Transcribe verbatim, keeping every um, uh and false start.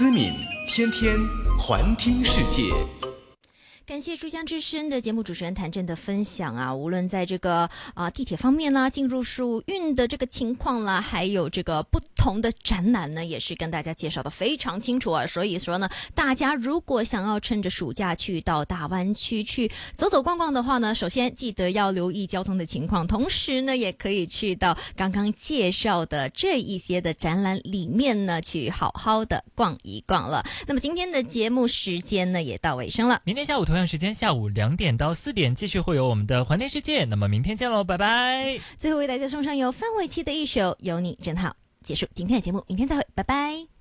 思敏，天天环听世界。 感谢珠江之声的节目主持人谭震的分享啊，无论在这个啊、呃、地铁方面啦，进入暑运的这个情况啦，还有这个不同的展览呢，也是跟大家介绍的非常清楚啊。所以说呢，大家如果想要趁着暑假去到大湾区去走走逛逛的话呢，首先记得要留意交通的情况，同时呢，也可以去到刚刚介绍的这一些的展览里面呢，去好好的逛一逛了。那么今天的节目时间呢，也到尾声了。 明天下午同样时间下午两点到四点继续会有我们的环天世界，那么明天见喽，拜拜。 最后为大家送上由范玮琪的一首《有你真好》，结束今天的节目，明天再会，拜拜。